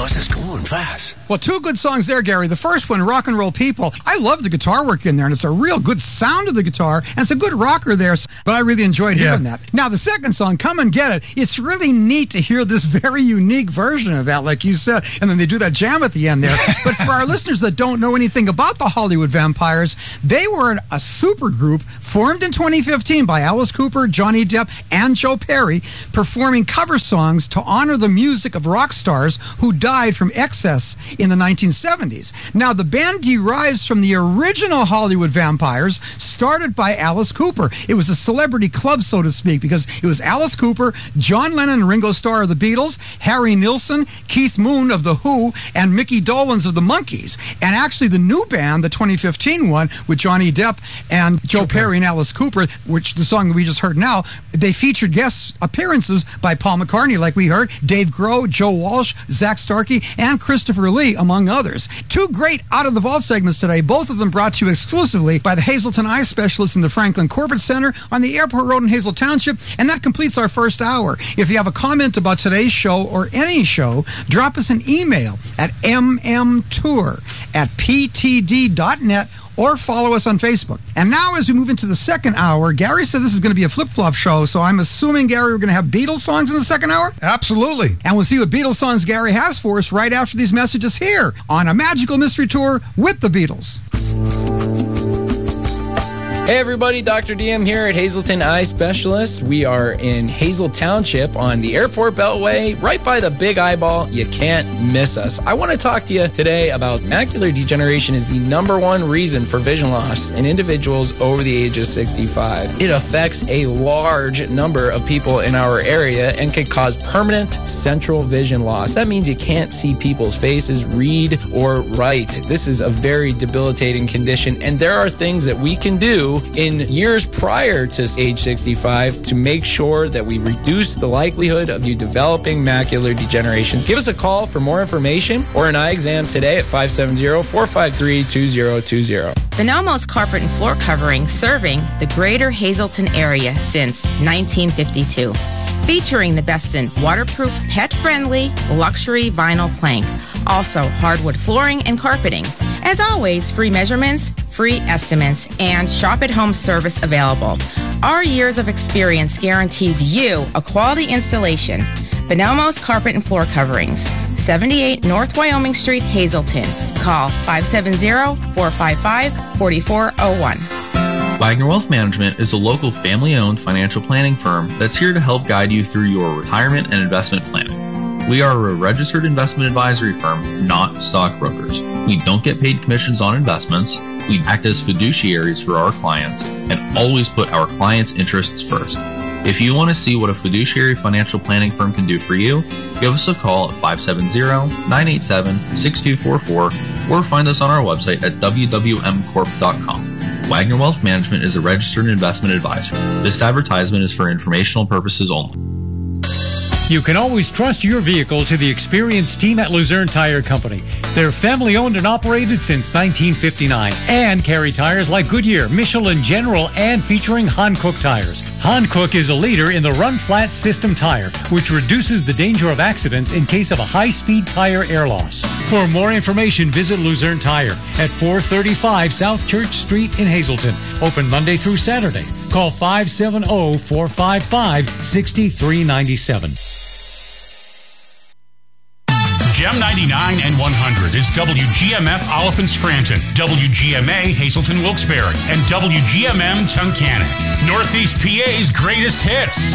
Oh, this is going fast. Well, two good songs there, Gary. The first one, Rock and Roll People. I love the guitar work in there, and it's a real good sound of the guitar, and it's a good rocker there, but I really enjoyed hearing that. Now, the second song, Come and Get It, it's really neat to hear this very unique version of that, like you said, and then they do that jam at the end there. But for our listeners that don't know anything about the Hollywood Vampires, they were a super group formed in 2015 by Alice Cooper, Johnny Depp, and Joe Perry, performing cover songs to honor the music of rock stars who died from excess in the 1970s. Now, the band derives from the original Hollywood Vampires, started by Alice Cooper. It was a celebrity club, so to speak, because it was Alice Cooper, John Lennon and Ringo Starr of the Beatles, Harry Nilsson, Keith Moon of The Who, and Mickey Dolenz of the Monkees. And actually, the new band, the 2015 one, with Johnny Depp and Joe Perry and Alice Cooper, which the song that we just heard now, they featured guest appearances by Paul McCartney, like we heard, Dave Grohl, Joe Walsh, Zach Starkey, and Christopher Lee, among others. Two great out-of-the-vault segments today, both of them brought to you exclusively by the Hazelton Eye Specialists in the Franklin Corporate Center on the Airport Road in Hazel Township, and that completes our first hour. If you have a comment about today's show or any show, drop us an email at mmtour@ptd.net or follow us on Facebook. And now, as we move into the second hour, Gary said this is going to be a flip-flop show, so I'm assuming, Gary, we're going to have Beatles songs in the second hour? Absolutely. And we'll see what Beatles songs Gary has for us right after these messages here on A Magical Mystery Tour with the Beatles. Hey everybody, Dr. DM here at Hazelton Eye Specialists. We are in Hazel Township on the Airport Beltway, right by the Big Eyeball. You can't miss us. I want to talk to you today about macular degeneration is the #1 reason for vision loss in individuals over the age of 65. It affects a large number of people in our area and can cause permanent central vision loss. That means you can't see people's faces, read, or write. This is a very debilitating condition, and there are things that we can do in years prior to age 65 to make sure that we reduce the likelihood of you developing macular degeneration. Give us a call for more information or an eye exam today at 570-453-2020. Benomos Carpet and Floor Covering, serving the greater Hazelton area since 1952. Featuring the best in waterproof, pet-friendly, luxury vinyl plank. Also, hardwood flooring and carpeting. As always, free measurements, free estimates, and shop-at-home service available. Our years of experience guarantees you a quality installation. Benomos Carpet and Floor Coverings, 78 North Wyoming Street, Hazelton. Call 570-455-4401. Wagner Wealth Management is a local family-owned financial planning firm that's here to help guide you through your retirement and investment planning. We are a registered investment advisory firm, not stockbrokers. We don't get paid commissions on investments. We act as fiduciaries for our clients and always put our clients' interests first. If you want to see what a fiduciary financial planning firm can do for you, give us a call at 570-987-6244 or find us on our website at wwmcorp.com. Wagner Wealth Management is a registered investment advisor. This advertisement is for informational purposes only. You can always trust your vehicle to the experienced team at Luzerne Tire Company. They're family owned and operated since 1959 and carry tires like Goodyear, Michelin, General, and featuring Hankook tires. Hankook is a leader in the run flat system tire, which reduces the danger of accidents in case of a high-speed tire air loss. For more information, visit Luzerne Tire at 435 South Church Street in Hazelton. Open Monday through Saturday. Call 570-455-6397. Gem 99 and 100 is WGMF Oliphant Scranton, WGMA Hazelton Wilkes-Barre, and WGMM Tunkhannock. Northeast PA's greatest hits.